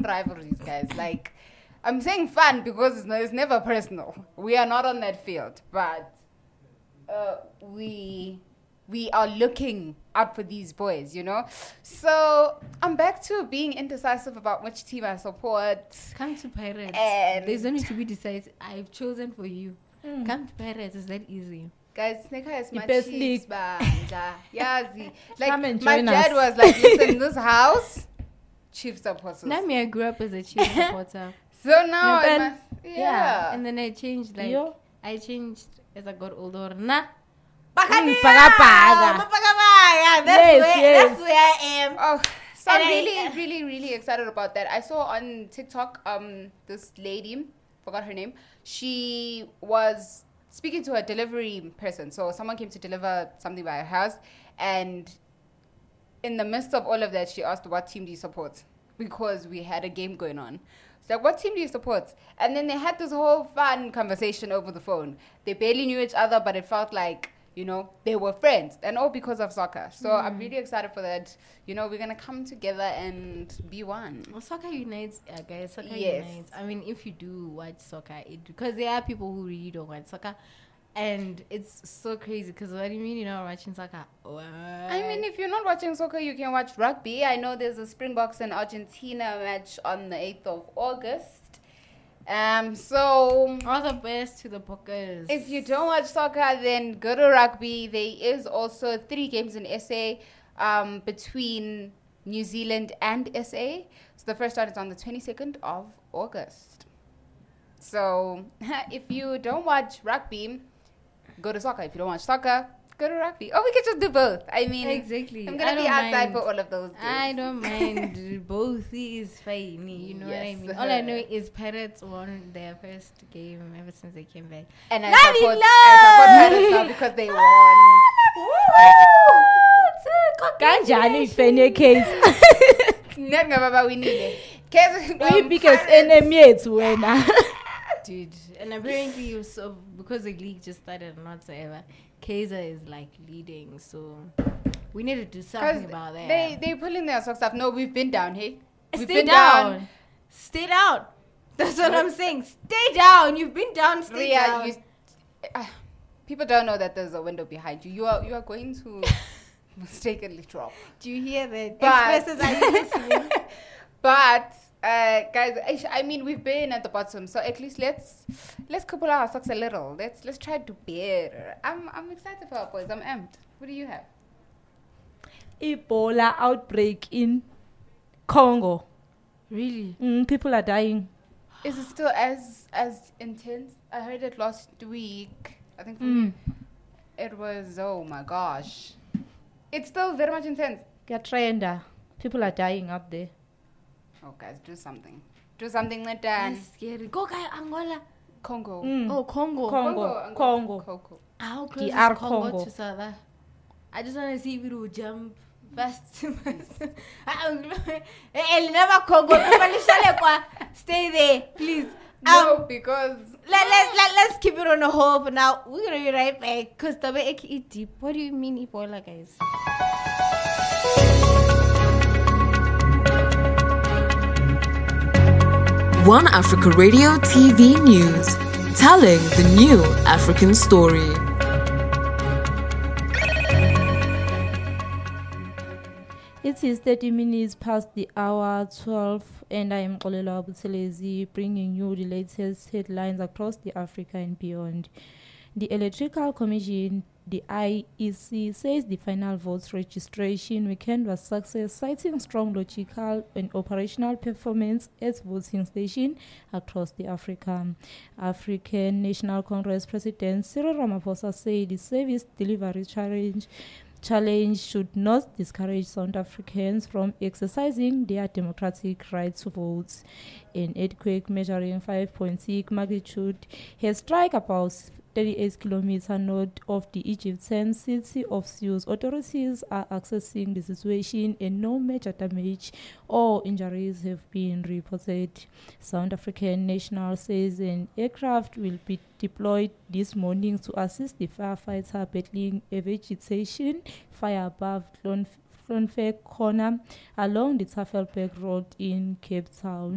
rivalries, guys. Like, I'm saying fun because it's never personal. We are not on that field, but we are looking out for these boys, you know. So I'm back to being indecisive about which team I support. Come to Pirates. And There's no need to be decided. I've chosen for you. Come to Pirates. It's that easy. Guys, Snake is my best cheeks, league. banda. Yeah, like Come and my join dad us. was like, listen, this house, Chiefs supporters. Nami, I grew up as a Chiefs supporter. So now, Yeah, I must, yeah. And then I changed, like, Yo. I changed as I got older. Nah. Paga. Yes. That's where I am. Oh, so I'm And really excited about that. I saw on TikTok, this lady, forgot her name. She was speaking to a delivery person. So someone came to deliver something by her house, and in the midst of all of that, she asked, "What team do you support?" Because we had a game going on. It's like, "What team do you support?" And then they had this whole fun conversation over the phone. They barely knew each other, but it felt like, you know, they were friends, and all because of soccer. So I'm really excited for that. You know, we're gonna come together and be one. Well, soccer unites, guys. Soccer Yes. unites. I mean, if you do watch soccer, because there are people who really don't watch soccer, and it's so crazy. Because what do you mean you're not watching soccer? What? I mean, if you're not watching soccer, you can watch rugby. I know there's a Springboks and Argentina match on the 8th of August. So All the best to the Bokkers. if you don't watch soccer, then go to rugby. There is also 3 games in SA between New Zealand and SA. So the first one is on the 22nd of August. So if you don't watch rugby, go to soccer. If you don't watch soccer, go to rugby. Or we could just do both. I mean, Exactly. I'm I going to be don't outside mind. for all of those days. I don't mind. Both is fine. You know what I Yes. mean? All I know is Pirates won their first game ever since they came back. And I Love support, it, Pirates now because they won. Kanjani ifene case. Nenga baba winile. Kezi Uyi-biggest enemy yethu wena. Dude, and apparently, so because the league just started and whatsoever, Kaiser is like leading, so we need to do something about that. They pulling their socks off. No, we've been down, hey? We've Stay been down. Stay down. That's what I'm saying. Stay down. You've been down. Stay Ria, down. people don't know that there's a window behind you. You are going to mistakenly drop. Do you hear that? But- Expresses, are you listening? But guys, I mean, we've been at the bottom, so at least let's couple our socks a little. Let's try to better. I'm excited for our boys. I'm amped. What do you have? Ebola outbreak in Congo. Really? People are dying. Is it still as intense? I heard it last week. I think it was. Oh my gosh, it's still very much intense. Trenda. People are dying out there. Oh guys, do something. Do something like that. That's scary. Go, guy, Angola. Congo. Oh, Congo. Congo. How close DR is Congo Congo. to South Africa? I just want to see if it will jump fast. Never Congo. Stay there, please. No, because Let's keep it on the hold for now. We're gonna be right back because the way it deep. What do you mean Ebola, guys? One Africa Radio TV News, telling the new African story. It is 30 minutes past the hour 12, and I am Kolelo Abutelezi, bringing you the latest headlines across the Africa and beyond. The Electoral Commission, the IEC, says the final votes registration weekend was success, citing strong logistical and operational performance at voting stations across the Africa. African National Congress President Cyril Ramaphosa said the service delivery challenge should not discourage South Africans from exercising their democratic right to vote. An earthquake measuring 5.6 magnitude has struck about 38 kilometers north of the Egyptian city of Suez. Authorities are assessing the situation and no major damage or injuries have been reported. South African National says an aircraft will be deployed this morning to assist the firefighter battling a vegetation fire above Clonfair Corner along the Tafelberg Road in Cape Town.